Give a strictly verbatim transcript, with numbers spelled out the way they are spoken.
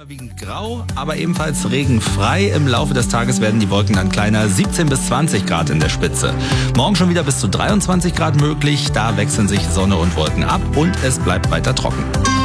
Überwiegend grau, aber ebenfalls regenfrei. Im Laufe des Tages werden die Wolken dann kleiner, siebzehn bis zwanzig Grad in der Spitze. Morgen schon wieder bis zu dreiundzwanzig Grad möglich, da wechseln sich Sonne und Wolken ab und es bleibt weiter trocken.